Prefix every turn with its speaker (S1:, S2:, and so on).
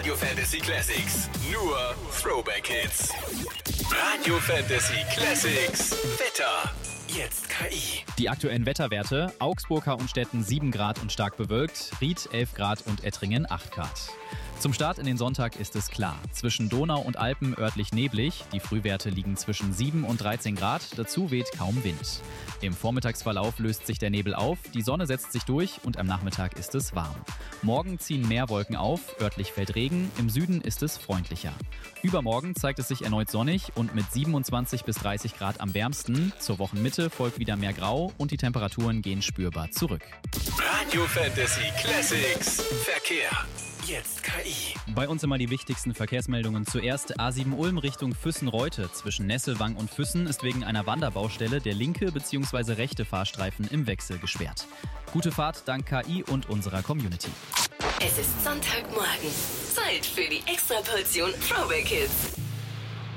S1: Radio Fantasy Classics. Nur Throwback Hits. Radio Fantasy Classics. Wetter. Jetzt KI.
S2: Die aktuellen Wetterwerte: Augsburg, Hauenstetten 7 Grad und stark bewölkt, Ried 11 Grad und Ettringen 8 Grad. Zum Start in den Sonntag ist es klar. Zwischen Donau und Alpen örtlich neblig. Die Frühwerte liegen zwischen 7 und 13 Grad. Dazu weht kaum Wind. Im Vormittagsverlauf löst sich der Nebel auf, die Sonne setzt sich durch und am Nachmittag ist es warm. Morgen ziehen mehr Wolken auf, örtlich fällt Regen, im Süden ist es freundlicher. Übermorgen zeigt es sich erneut sonnig und mit 27 bis 30 Grad am wärmsten. Zur Wochenmitte folgt wieder mehr Grau und die Temperaturen gehen spürbar zurück.
S1: Radio Fantasy Classics. Verkehr. Jetzt KI.
S2: Bei uns immer die wichtigsten Verkehrsmeldungen. Zuerst A7 Ulm Richtung Füssen-Reute. Zwischen Nesselwang und Füssen ist wegen einer Wanderbaustelle der linke bzw. rechte Fahrstreifen im Wechsel gesperrt. Gute Fahrt dank KI und unserer Community.
S3: Es ist Sonntagmorgen. Zeit für die Extraportion Throwback Hits.